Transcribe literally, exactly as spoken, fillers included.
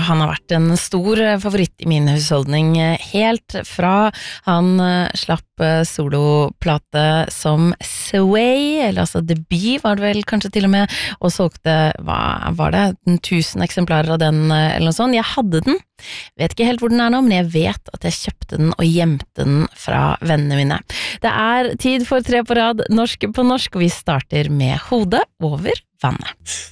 han har vært en stor favoritt i min husholdning helt fra han slapp soloplate som Sway, eller altså debut var det vel kanskje til og med, og solgte, hva var det, tusen eksemplarer av den eller noe sånt. Jeg hadde den, vet ikke helt hvor den er nå, men jeg vet at jeg kjøpte den og gjemte den fra vennene mine. Det er tid for tre på rad norsk på norsk, og vi starter med hodet over vannet.